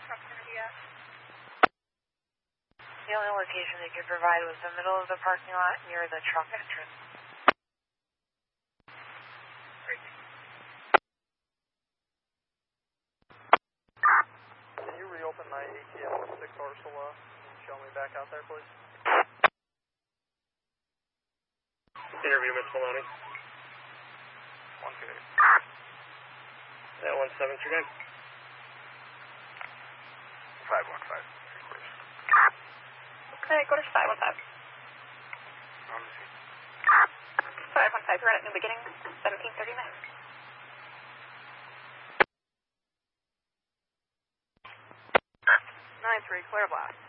proximity at? The only location they could provide was the middle of the parking lot near the truck entrance. Great. Can you reopen my ATL 6 Ursula and show me back out there, please? Interview, Ms. Maloney. 128. 17 through 9. 515. Okay, go to 515. 515, we're at New Beginning, 1739. 9-3, clear blast.